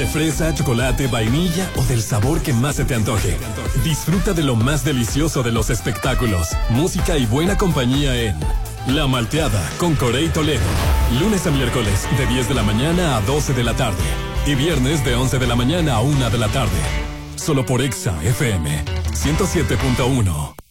fresa, chocolate, vainilla o del sabor que más se te antoje. Disfruta de lo más delicioso de los espectáculos, música y buena compañía en La Malteada con Corey Toledo. Lunes a miércoles de 10 de la mañana a 12 de la tarde. Y viernes de 11 de la mañana a 1 de la tarde. Solo por Exa FM 107.1.